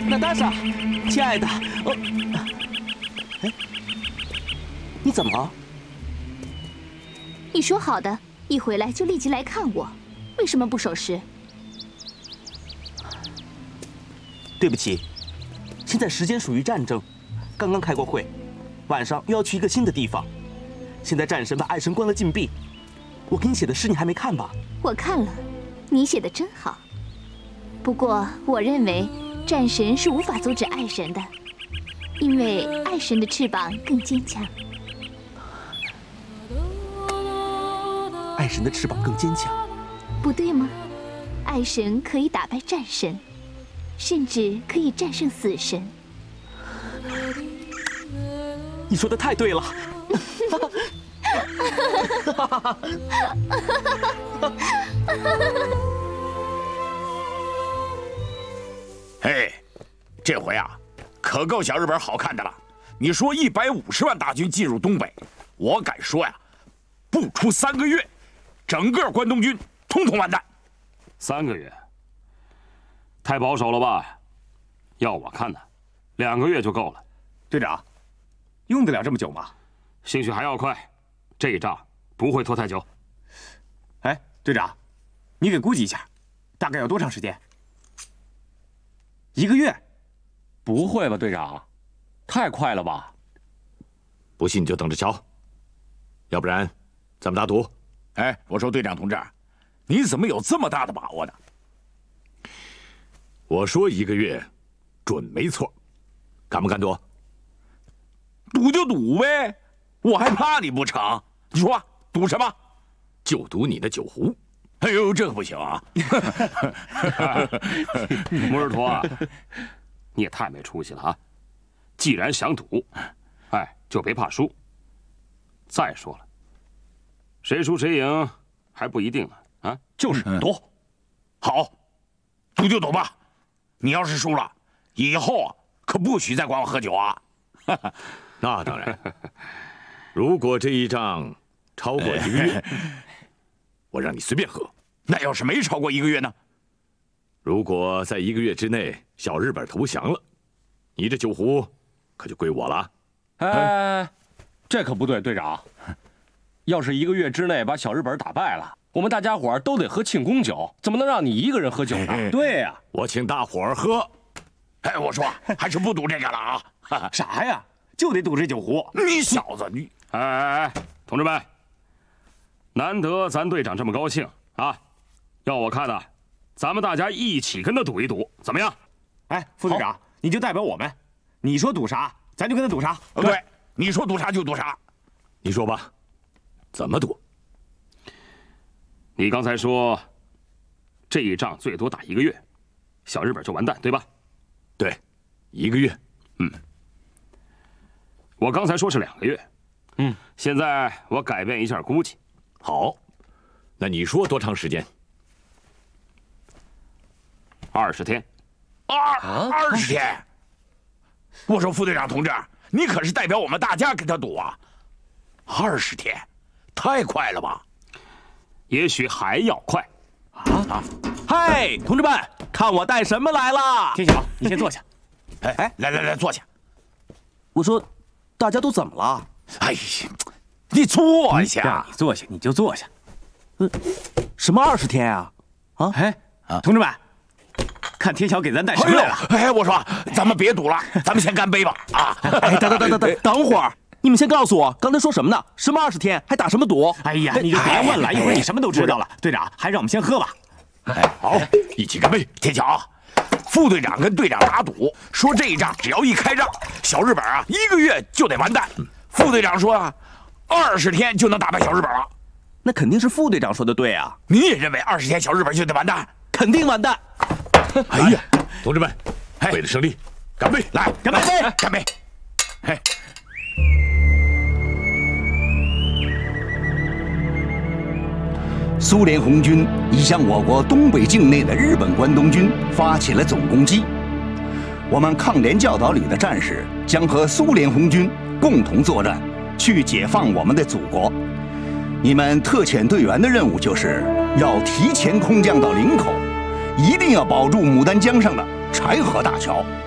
娜塔莎，亲爱的，哎，你怎么了？ 你说好的，一回来就立即来看我，为什么不守时？ 对不起，现在时间属于战争，刚刚开过会，晚上又要去一个新的地方。现在战神把爱神关了禁闭，我给你写的诗你还没看吧？ 我看了，你写的真好。不过我认为战神是无法阻止爱神的，因为爱神的翅膀更坚强。 爱神的翅膀更坚强， 不对吗？爱神可以打败战神，甚至可以战胜死神。 你说的太对了。 嘿，这回啊，可够小日本好看的了。你说150万大军进入东北，我敢说呀，不出3个月，整个关东军统统完蛋。 3个月，太保守了吧？要我看呢，2个月就够了。 队长，用得了这么久吗？ 兴许还要快，这一仗不会拖太久。 哎，队长，你给估计一下，大概要多长时间？1个月？ 不会吧，队长，太快了吧？ 不信你就等着瞧，要不然咱们打赌。哎，我说队长同志，你怎么有这么大的把握呢？我说1个月，准没错，敢不敢赌？赌就赌呗，我还怕你不成？你说赌什么？就赌你的酒壶。哎呦，这可不行啊！ 穆尔托啊，你也太没出息了啊！既然想赌，哎，就别怕输。再说了，谁输谁赢还不一定呢啊！ 就是赌， 好，赌就赌吧。你要是输了，以后可不许再管我喝酒啊！ 那当然，如果这一仗超过1个月，我让你随便喝。 那要是没超过1个月呢？ 如果在1个月之内小日本投降了，你这酒壶可就归我了。 哎，这可不对，队长。要是1个月之内把小日本打败了，我们大家伙都得喝庆功酒，怎么能让你一个人喝酒呢？ 对呀， 我请大伙儿喝。 哎，我说还是不赌这个了啊！ 啥呀？就得赌这酒壶。 你小子，你哎，同志们，难得咱队长这么高兴啊！要我看呢，咱们大家一起跟他赌一赌，怎么样？ 哎，副队长，你就代表我们，你说赌啥，咱就跟他赌啥。 对，你说赌啥就赌啥。 你说吧，怎么赌？ 你刚才说，这一仗最多打1个月，小日本就完蛋，对吧？ 对，1个月。 我刚才说是2个月。现在我改变一下估计。 好，那你说多长时间 ？20天。 20天？我说副队长同志，你可是代表我们大家跟他赌啊！20天，太快了吧？ 也许还要快。 嗨，同志们，看我带什么来了！ 天晓，你先坐下。 哎，来，坐下。 我说，大家都怎么了？ 哎呀，你坐下。 让你坐下，你就坐下。 什么20天啊？ 哎，同志们，看天晓给咱带什么来了？ 哎，我说，咱们别赌了，咱们先干杯吧！啊！ 哎，等会儿，你们先告诉我，刚才说什么呢？什么20天，还打什么赌？ 哎呀，你就别问了，一会儿你什么都知道了。队长，还让我们先喝吧。 好，一起干杯！天晓，副队长跟队长打赌，说这一仗只要一开仗，小日本啊1个月就得完蛋。副队长说啊，20天就能打败小日本了。 那肯定是副队长说的对啊！ 你也认为20天小日本就得完蛋？ 肯定完蛋！ 哎呀，同志们，为了胜利，干杯！ 来，干杯！干杯！嘿。 苏联红军已向我国东北境内的日本关东军发起了总攻击。我们抗联教导旅的战士将和苏联红军共同作战，去解放我们的祖国。你们特遣队员的任务就是要提前空降到林口，一定要保住牡丹江上的柴河大桥。